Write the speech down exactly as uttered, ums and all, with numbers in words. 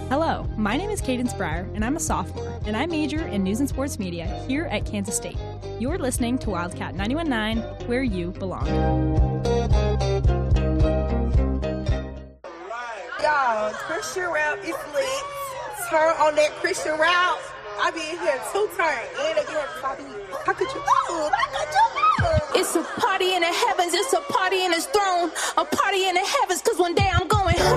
Hello, my name is Cadence Breyer, and I'm a sophomore, and I major in news and sports media here at Kansas State. You're listening to Wildcat ninety-one point nine, where you belong. Y'all, Christian rap is lit. Turn on that Christian rap. I be in here two turns, and again, Bobby. How could you move? How could you move? It's a party in the heavens, it's a party in his throne, a party in the heavens, cause one day I'm going